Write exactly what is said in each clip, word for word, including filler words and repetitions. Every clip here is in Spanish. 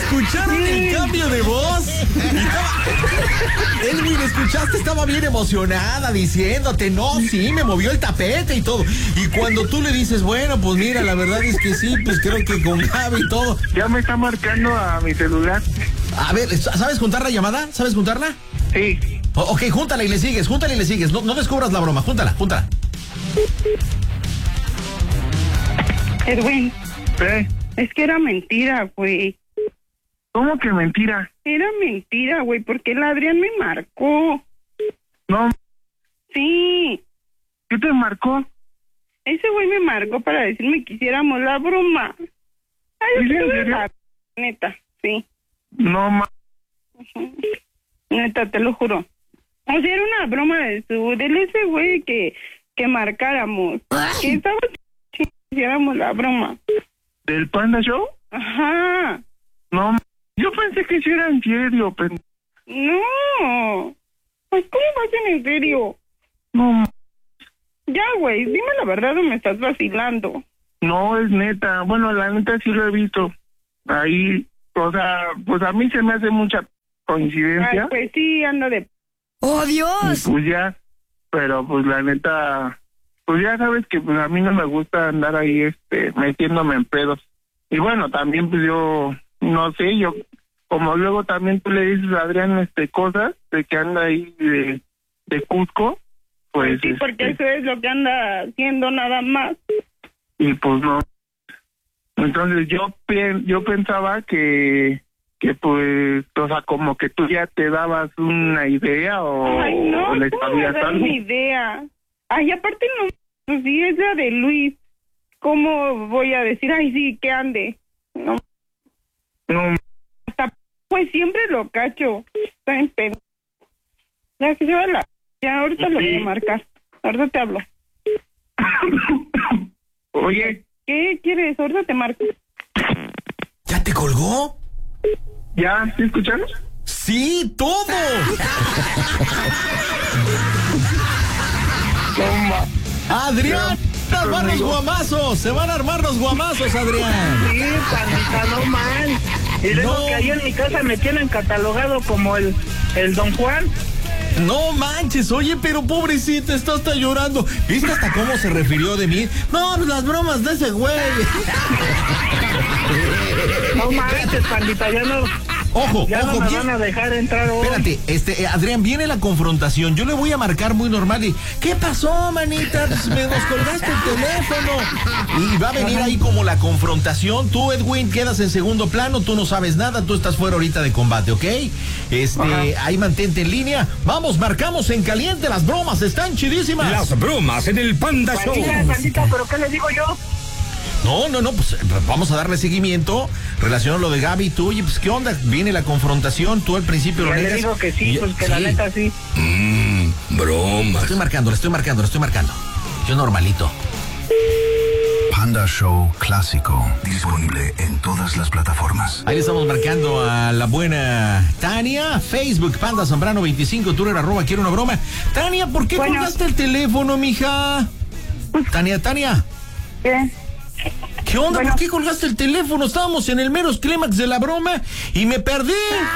¿Escucharon el cambio de voz? Estaba... Edwin, ¿escuchaste? Estaba bien emocionada diciéndote, no, sí, me movió el tapete y todo. Y cuando tú le dices, bueno, pues mira, la verdad es que sí, pues creo que con Gaby y todo. Ya me está marcando a mi celular. A ver, ¿sabes juntar la llamada? ¿Sabes juntarla? Sí. O, ok, júntala y le sigues, júntala y le sigues. No, no descubras la broma, júntala, júntala. Edwin. ¿Qué? Es que era mentira, güey. ¿Cómo que mentira? Era mentira, güey, porque el Adrián me marcó. No. Sí. ¿Qué te marcó? Ese güey me marcó para decirme que hiciéramos la broma. Ay, ¿Sí, es en serio? la... Neta, sí. No, ma... Neta, te lo juro. O sea, era una broma de su... de ese güey que, que marcáramos. Que estaba... que hiciéramos la broma. ¿Del Panda Show? Ajá. No, ma... Yo pensé que sí era en serio, pero... No. Pues, ¿cómo va a ser en serio? No, ma... Ya, güey, dime la verdad o me estás vacilando. No, es neta. Bueno, la neta sí lo he visto. Ahí, o sea, pues a mí se me hace mucha coincidencia. Ay, pues sí, anda de... ¡Oh, Y Dios! pues ya, pero pues la neta, pues ya sabes que pues a mí no me gusta andar ahí, este, metiéndome en pedos. Y bueno, también pues yo, no sé, yo, como luego también tú le dices a Adrián, este, cosas de que anda ahí de, de Cusco, pues... Sí, porque este, eso es lo que anda haciendo nada más. y pues no. Entonces yo pen- yo pensaba que que pues, o sea, como que tú ya te dabas una idea o, Ay, no, o le ¿cómo me sabías das algo. una idea? Ay, aparte no, pues sí, es la de Luis. ¿Cómo voy a decir, ay, sí, que ande? No, No, hasta, pues siempre lo cacho. Está en pedo. Ya que se va la... Ya, ahorita lo voy a marcar. Ahorita te hablo. oye, ¿Qué quieres? Ahorita te marco. ¿Ya te colgó? ¿ya? ¿Sí escuchamos? ¡Sí, todo! Toma. ¡Adrián! ¡Se van a armar los guamazos! ¡Se van a armar los guamazos, Adrián! Sí, pandita, no mal. Y luego No. que ahí en mi casa me tienen catalogado como el, el Don Juan. No manches, oye, pero pobrecita, está hasta llorando. ¿Viste hasta cómo se refirió de mí? No, pues las bromas de ese güey. No manches, pandita, ya no, Ojo, ya no ojo, me bien. van a dejar entrar hoy. Espérate, este, eh, Adrián, viene la confrontación. Yo le voy a marcar muy normal y, ¿qué pasó, manita? Pues me nos colgaste el teléfono. Y va a venir ahí como la confrontación. Tú, Edwin, quedas en segundo plano, tú no sabes nada, tú estás fuera ahorita de combate, ¿ok? Este, Ajá. ahí mantente en línea. Vamos, marcamos en caliente, las bromas están chidísimas. Las bromas en el Panda Show. Pandita, pandita, ¿pero qué le digo yo? No, no, no, pues vamos a darle seguimiento relacionado a lo de Gaby y tú. Oye, pues ¿qué onda? Viene la confrontación, tú al principio lo Ya le negas. digo que sí, Y- pues que la sí. neta sí. Mmm, Le bromas. estoy marcando, le estoy marcando, le estoy marcando. Yo normalito. Panda Show Clásico. Disponible en todas las plataformas. Ahí le estamos marcando a la buena Tania. Facebook, Panda Zambrano veinticinco, Twitter, arroba, quiero una broma. Tania, ¿por qué Bueno. colgaste el teléfono, mija? Tania, Tania. ¿Qué? ¿Qué onda? Bueno. ¿Por qué colgaste el teléfono? Estábamos en el meros clímax de la broma y me perdí.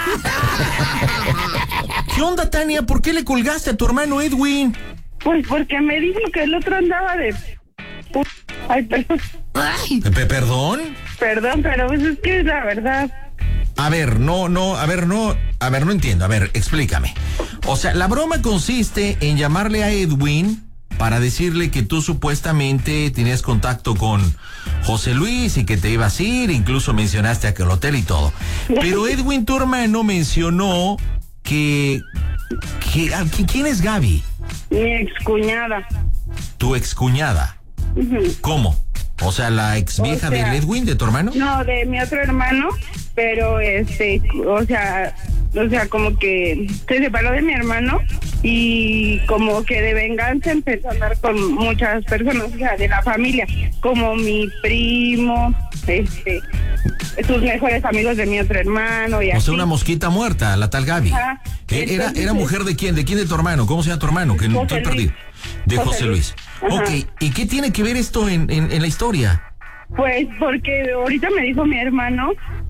¿Qué onda, Tania? ¿Por qué le colgaste a tu hermano Edwin? Pues porque me dijo que el otro andaba de... pu- Ay, perdón, Pe- ¿Perdón? perdón, pero pues es que es la verdad. A ver, no, no, a ver, no, a ver, no entiendo. A ver, explícame. O sea, la broma consiste en llamarle a Edwin para decirle que tú supuestamente tenías contacto con José Luis y que te ibas a ir, incluso mencionaste aquel hotel y todo. Pero Edwin, tu hermano, mencionó que... que ah, ¿quién es Gaby? Mi excuñada. Tu excuñada. ¿Cómo? O sea, la ex vieja O sea, del Edwin, de tu hermano. No, de mi otro hermano, pero este, o sea, o sea, como que se separó de mi hermano y como que de venganza empezó a andar con muchas personas, o sea, de la familia, como mi primo, este, sus mejores amigos de mi otro hermano y O así. sea, una mosquita muerta, la tal Gaby. Ajá. Eh, Era, Entonces, era mujer de quién, de quién de tu hermano, ¿cómo se llama tu hermano? Que no José estoy Luis. perdido. De José, José Luis. Luis. Ajá. Ok, ¿y qué tiene que ver esto en, en, en la historia? Pues porque ahorita me dijo mi hermano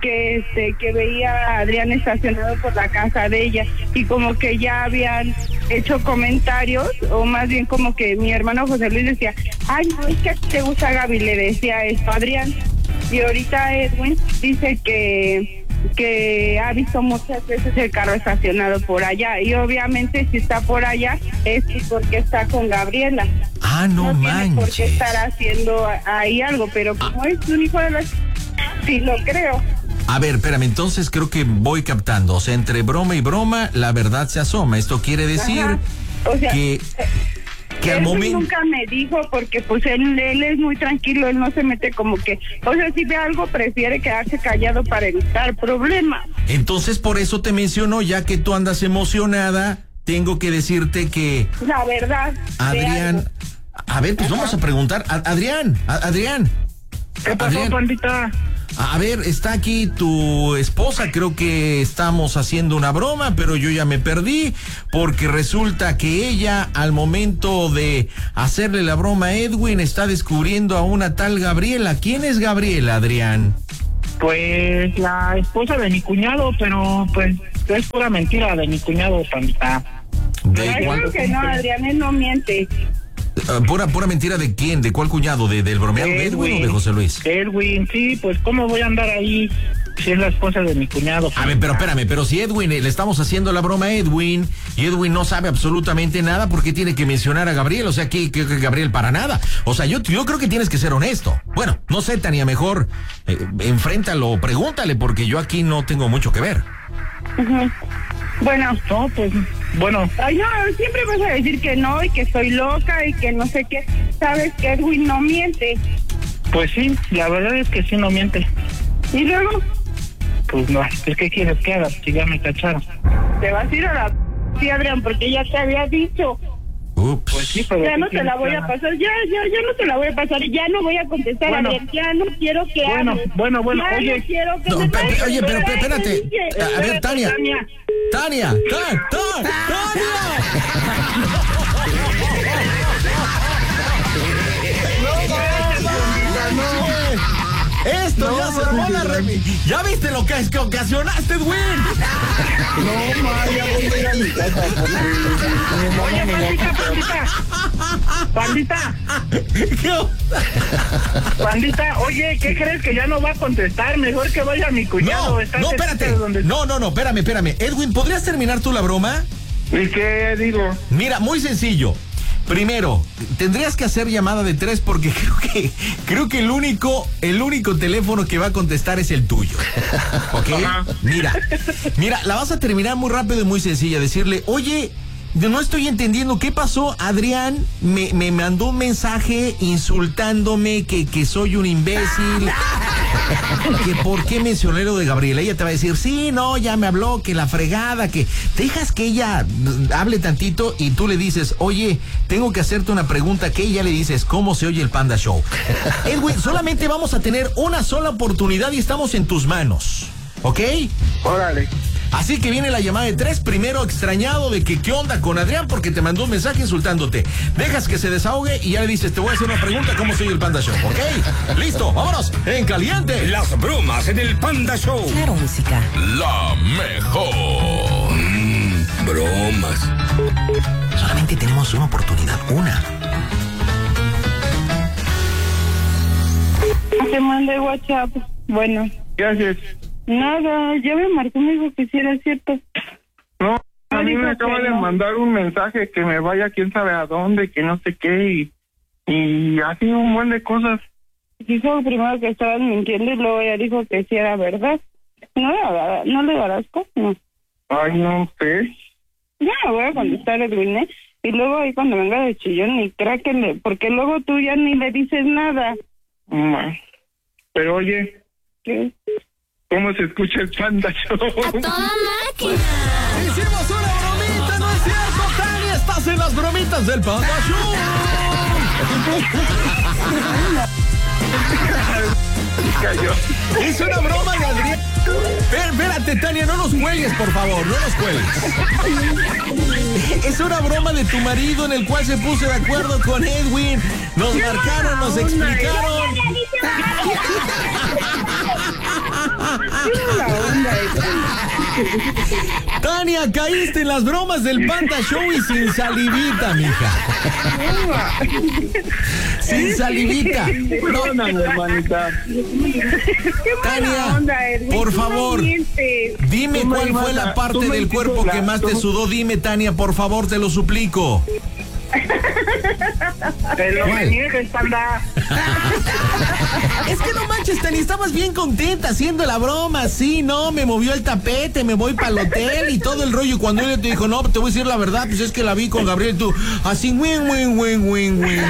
que este que veía a Adrián estacionado por la casa de ella y como que ya habían hecho comentarios, o más bien como que mi hermano José Luis decía, ay, no, es que a ti te gusta Gaby, le decía esto a Adrián. Y ahorita Edwin dice que que ha visto muchas veces el carro estacionado por allá, y obviamente si está por allá es porque está con Gabriela. Ah, no, no manches. tiene por qué estar haciendo ahí algo, pero como ah. es un hijo de la... sí lo creo. A ver, espérame, entonces creo que voy captando, o sea, entre broma y broma la verdad se asoma. Esto quiere decir o sea, que... que al momento nunca me dijo, porque pues él, él es muy tranquilo, él no se mete como que, o sea, si ve algo prefiere quedarse callado para evitar problemas. Entonces por eso te menciono, ya que tú andas emocionada, tengo que decirte que la verdad, Adrián, a ver, pues Ajá. vamos a preguntar, a, Adrián, a, Adrián. ¿Qué pasó, Adrián? Pandita? A ver, está aquí tu esposa, creo que estamos haciendo una broma, pero yo ya me perdí, porque resulta que ella, al momento de hacerle la broma a Edwin, está descubriendo a una tal Gabriela. ¿Quién es Gabriela, Adrián? Pues la esposa de mi cuñado, pero pues es pura mentira de mi cuñado, Pandita. ¿De creo que no, Adrián, él no miente. Uh, pura pura mentira de quién, de cuál cuñado, de del bromeado de Edwin, Edwin o de José Luis. Edwin, sí, pues cómo voy a andar ahí si es la esposa de mi cuñado. A ver, pero espérame, pero si Edwin, le estamos haciendo la broma a Edwin y Edwin no sabe absolutamente nada, ¿por qué tiene que mencionar a Gabriel? O sea, que, que, que Gabriel para nada. O sea, yo, yo creo que tienes que ser honesto. Bueno, no sé, Tania, mejor eh, enfréntalo, pregúntale, porque yo aquí no tengo mucho que ver. Uh-huh. Bueno, no, pues, bueno. Ay, no, siempre vas a decir que no y que soy loca y que no sé qué. Sabes que Edwin no miente. Pues sí, la verdad es que sí no miente. ¿Y luego? Pues no, es que quieres que haga, si ya me cacharon. Te vas a ir a la... sí, Adrián, porque ya te había dicho. Ups. Pues sí, pero ya no te la voy a pasar, ya, ya, ya no te la voy a pasar, ya no voy a contestar, bueno, Adrián, ya no quiero que bueno, hables. Bueno, bueno, ya oye. No quiero que no, me pe, pe, oye, pero pe, espérate. A, a ver, Tania. Tania. Tania, Tania, Tania. Esto no, ya se armó la re... ¿Ya viste lo que, es que ocasionaste, Edwin? No, ma, ya voy a ir a mi casa. Oye, pandita, pandita. Pandita. ¿Qué onda? Pandita, oye, ¿qué crees que ya no va a contestar? Mejor que vaya mi cuñado. No, Está no, espérate. Donde... No, no, no, espérame, espérame. Edwin, ¿podrías terminar tú la broma? ¿Y qué digo? Mira, muy sencillo. Primero, tendrías que hacer llamada de tres porque creo que creo que el único el único teléfono que va a contestar es el tuyo. ¿Ok? Mira, mira, la vas a terminar muy rápido y muy sencilla. Decirle, oye, no estoy entendiendo qué pasó. Adrián me, me mandó un mensaje insultándome que, que soy un imbécil. Que por qué mencioné lo de Gabriela. Ella te va a decir, sí, no, ya me habló, que la fregada, que dejas que ella hable tantito y tú le dices, oye, tengo que hacerte una pregunta, que ella le dices, ¿cómo se oye el Panda Show? Edwin, solamente vamos a tener una sola oportunidad y estamos en tus manos, ¿ok? Órale. Así que viene la llamada de tres, primero extrañado de que qué onda con Adrián porque te mandó un mensaje insultándote. Dejas que se desahogue y ya le dices, te voy a hacer una pregunta, ¿cómo soy el Panda Show? ¿Ok? Listo, vámonos, en caliente. Las bromas en el Panda Show. Claro, música. La mejor. Mm, bromas. Solamente tenemos una oportunidad, una. Te mandé WhatsApp. Bueno. ¿Qué haces? Nada, ya me marcó, me dijo que sí era cierto. No, a mí me acaba de mandar un mensaje que me vaya quién sabe a dónde, que no sé qué, y, y así un buen de cosas. Dijo primero que estaban mintiendo y luego ella dijo que sí era verdad. ¿No le, no le darás caso? No. Ay, no sé. Ya me voy a contestar, Edwin, ¿eh? Y luego ahí cuando venga de chillón, ni crea que le... porque luego tú ya ni le dices nada. No. Pero oye... ¿Qué? ¿Cómo se escucha el Panda Show? ¡A toda máquina! ¡Hicimos una bromita, no es cierto, Tania! ¡Estás en las bromitas del Panda Show! Cayó. Es una broma de Adrián. Espérate, Tania, no nos cuelgues, por favor, no nos cuelgues. Es una broma de tu marido en el cual se puso de acuerdo con Edwin. Nos marcaron, nos explicaron. Tania, caíste en las bromas del Panda Show y sin salivita, mija. Sin salivita. Perdóname, hermanita. Tania, onda, Edwin, por tú no favor, mientes. dime Tú me cuál fue ibas la a- parte tú me del hiciste cuerpo que la- más te tú- sudó. Dime, Tania, por favor, te lo suplico. Te lo ¿Cuál? niegues, panda. Es que no manches, Tania, estabas bien contenta haciendo la broma. Sí, no, me movió el tapete, me voy para el hotel y todo el rollo. Y cuando ella te dijo, no, te voy a decir la verdad, pues es que la vi con Gabriel, tú, así, win, win, win, win, win, win.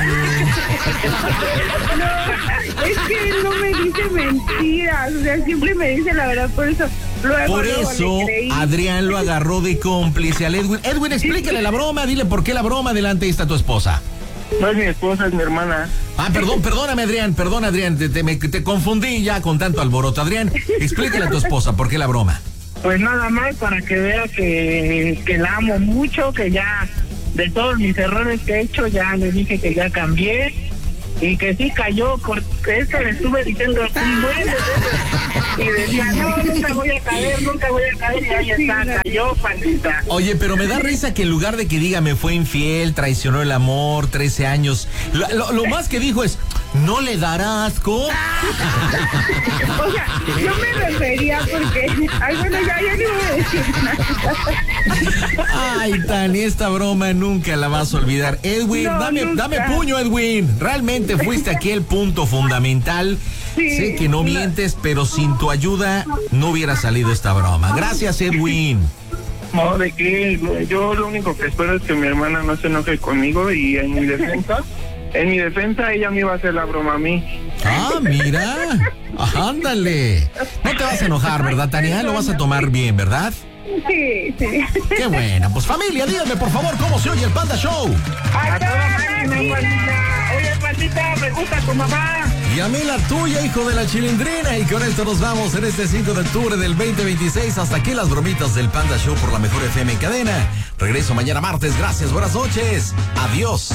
Es que él no me dice mentiras, o sea, siempre me dice la verdad, por eso. Luego, Por luego eso, le creí. Adrián lo agarró de cómplice al Edwin. Edwin, explícale la broma, dile por qué la broma, delante está tu esposa. No es mi esposa, es mi hermana. Ah, perdón, perdóname, Adrián, perdón, Adrián, te, te, me- te confundí ya con tanto alboroto. Adrián, explícale a tu esposa por qué la broma. Pues nada más para que vea que, que la amo mucho, que ya de todos mis errores que he hecho, ya le dije que ya cambié y que sí cayó, porque eso le estuve diciendo un buen de veces. Y decía, no, nunca voy a caer, nunca voy a caer, y ahí está, cayó, pandita. Oye, pero me da risa que en lugar de que diga me fue infiel, traicionó el amor, trece años, lo, lo- lo más que dijo es, ¿no le dará asco? O sea, yo me refería porque. Ay, bueno, ya, ya no voy a decir nada. Ay, Tania, esta broma nunca la vas a olvidar. Edwin, No, dame, nunca. dame puño, Edwin. Realmente fuiste aquí el punto fundamental. Sí. Sé que no mientes, pero sin tu ayuda no hubiera salido esta broma. Gracias, Edwin. No, de qué, yo lo único que espero es que mi hermana no se enoje conmigo y en mi defensa, en mi defensa ella me iba a hacer la broma a mí. Ah, mira. Ándale. No te vas a enojar, ¿verdad, Tania? Lo vas a tomar bien, ¿verdad? Sí, sí. Qué buena. Pues familia, díganme por favor cómo se oye el Panda Show. A toda máquina, pandita. Oye, pandita, me gusta tu mamá. Y a mí la tuya, hijo de la chilindrina. Y con esto nos vamos en este cinco de octubre del veinte veintiséis. Hasta aquí las bromitas del Panda Show por la mejor F M en cadena. Regreso mañana martes. Gracias, buenas noches. Adiós.